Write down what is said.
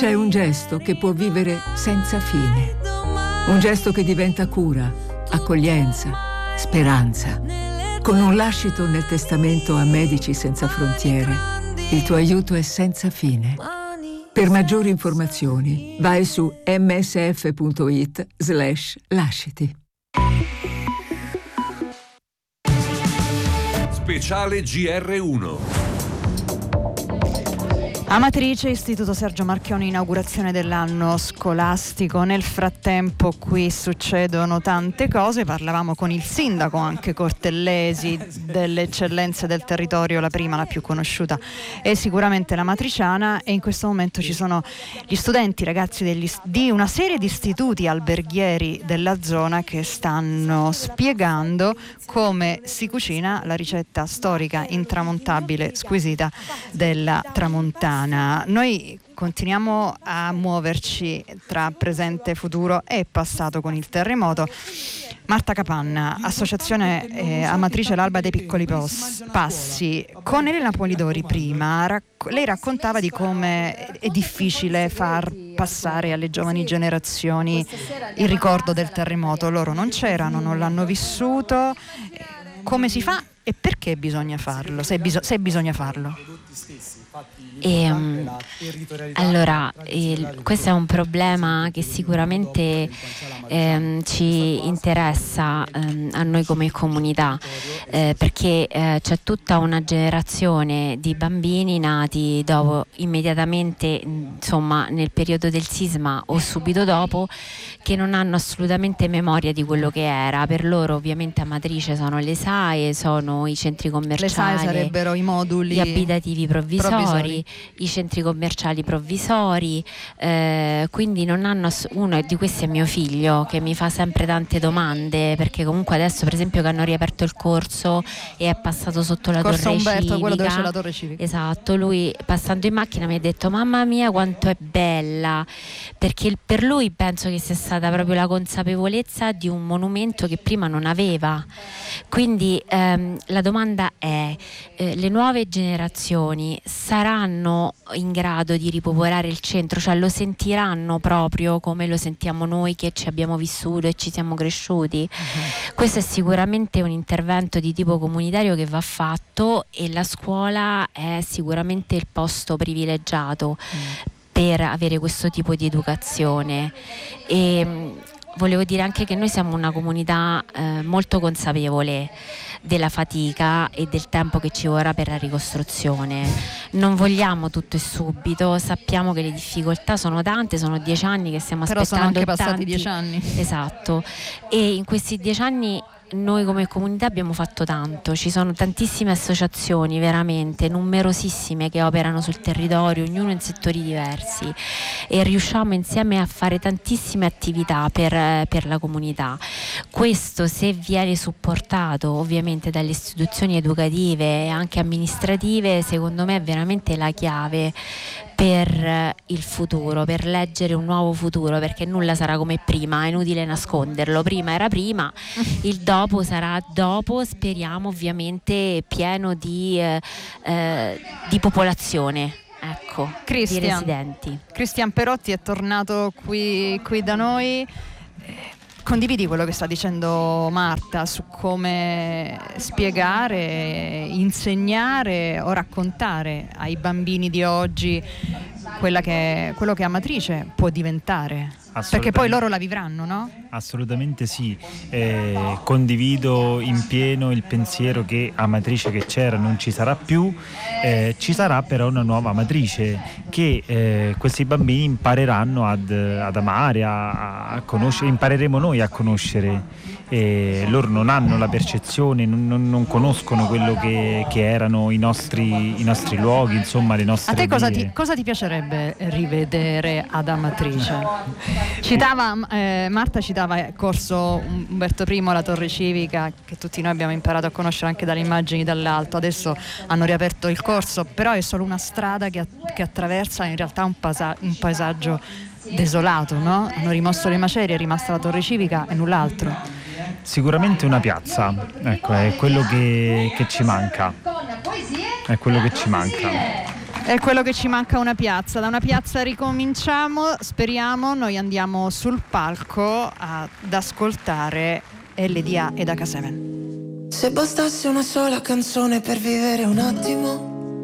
C'è un gesto che può vivere senza fine. Un gesto che diventa cura, accoglienza, speranza. Con un lascito nel testamento a Medici Senza Frontiere, il tuo aiuto è senza fine. Per maggiori informazioni, vai su msf.it/lasciti. Speciale GR1. Amatrice, Istituto Sergio Marchionne, inaugurazione dell'anno scolastico. Nel frattempo qui succedono tante cose. Parlavamo con il sindaco anche Cortellesi delle eccellenze del territorio. La prima, la più conosciuta, è sicuramente la matriciana, e in questo momento ci sono gli studenti, ragazzi di una serie di istituti alberghieri della zona che stanno spiegando come si cucina la ricetta storica, intramontabile, squisita della tramontana. Noi continuiamo a muoverci tra presente, futuro e passato con il terremoto. Marta Capanna, associazione Amatrice L'Alba dei Piccoli Passi. Con Elena Polidori prima, lei raccontava di come è difficile far passare alle giovani generazioni il ricordo del terremoto. Loro non c'erano, non l'hanno vissuto. Come si fa e perché bisogna farlo, se bisogna farlo? Allora, questo è un problema che sicuramente ci interessa a noi come comunità, perché c'è tutta una generazione di bambini nati dopo, immediatamente, insomma, nel periodo del sisma o subito dopo, che non hanno assolutamente memoria di quello che era. Per loro ovviamente Amatrice sono le SAE, sono i centri commerciali, le SAE sarebbero i moduli, gli abitativi provvisori, i centri commerciali provvisori, quindi non hanno uno di questi è mio figlio, che mi fa sempre tante domande, perché comunque adesso per esempio che hanno riaperto il corso e è passato sotto la Corso torre Umberto, civica, quello dove c'è la torre civica. Esatto, lui passando in macchina mi ha detto mamma mia quanto è bella, perché per lui penso che sia stata proprio la consapevolezza di un monumento che prima non aveva. Quindi la domanda è, le nuove generazioni saranno in grado di ripopolare il centro, cioè lo sentiranno proprio come lo sentiamo noi che ci abbiamo vissuto e ci siamo cresciuti? Questo è sicuramente un intervento di tipo comunitario che va fatto, e la scuola è sicuramente il posto privilegiato per avere questo tipo di educazione. E volevo dire anche che noi siamo una comunità molto consapevole della fatica e del tempo che ci vorrà per la ricostruzione. Non vogliamo tutto e subito, sappiamo che le difficoltà sono tante, sono 10 anni che stiamo aspettando. Però sono anche passati 10 anni. Esatto, e in questi 10 anni noi come comunità abbiamo fatto tanto, ci sono tantissime associazioni, veramente numerosissime, che operano sul territorio, ognuno in settori diversi, e riusciamo insieme a fare tantissime attività per la comunità. Questo, se viene supportato ovviamente dalle istituzioni educative e anche amministrative, secondo me è veramente la chiave per il futuro, per leggere un nuovo futuro, perché nulla sarà come prima, è inutile nasconderlo. Prima era prima, il dopo sarà dopo, speriamo ovviamente pieno di popolazione, ecco, di residenti. Cristian Perotti è tornato qui da noi. Condividi quello che sta dicendo Marta su come spiegare, insegnare o raccontare ai bambini di oggi quello che Amatrice può diventare, perché poi loro la vivranno, no? Assolutamente sì, condivido in pieno il pensiero che Amatrice che c'era non ci sarà più, ci sarà però una nuova Amatrice che questi bambini impareranno ad amare, a conoscere, impareremo noi a conoscere. Loro non hanno la percezione, non conoscono quello che erano i nostri luoghi, insomma le nostre vie. A te cosa ti piacerebbe rivedere ad Amatrice? Marta citava corso Umberto I, la torre civica, che tutti noi abbiamo imparato a conoscere anche dalle immagini dall'alto. Adesso hanno riaperto il corso, però è solo una strada che attraversa in realtà un paesaggio desolato, no? Hanno rimosso le macerie, è rimasta la torre civica e null'altro. Sicuramente una piazza, ecco, è quello che ci manca. È quello che ci manca. È quello che ci manca, una piazza. Da una piazza ricominciamo, speriamo. Noi andiamo sul palco ad ascoltare LDA ed H7. Se bastasse una sola canzone per vivere un attimo,